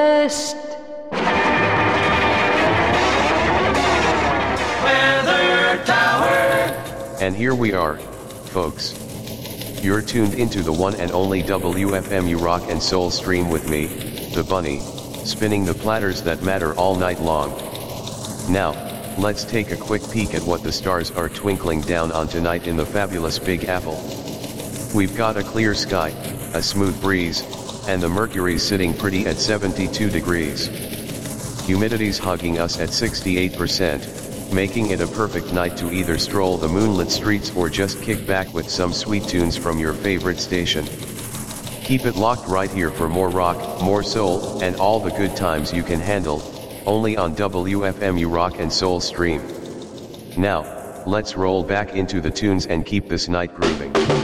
Weather Tower. And here we are, folks. You're tuned into the one and only WFMU Rock and Soul stream with me, the Bunny, spinning the platters that matter all night long. Now, let's take a quick peek at what the stars are twinkling down on tonight in the fabulous Big Apple. We've got a clear sky, a smooth breeze, and the mercury's sitting pretty at 72 degrees. Humidity's hugging us at 68%, making it a perfect night to either stroll the moonlit streets or just kick back with some sweet tunes from your favorite station. Keep it locked right here for more rock, more soul, and all the good times you can handle, only on WFMU Rock and Soul stream. Now, let's roll back into the tunes and keep this night grooving.